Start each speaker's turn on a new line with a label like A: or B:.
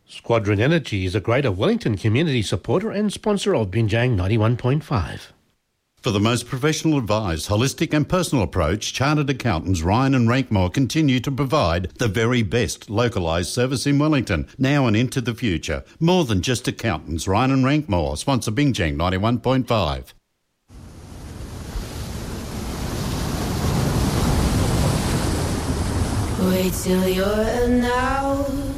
A: Squadron Energy is a Greater Wellington community supporter and sponsor of Binjang 91.5.
B: For the most professional advised, holistic and personal approach, Chartered Accountants Ryan and Rankmore continue to provide the very best localised service in Wellington, now and into the future. More than just accountants, Ryan and Rankmore, sponsor Binjang 91.5.
C: Wait till you're now.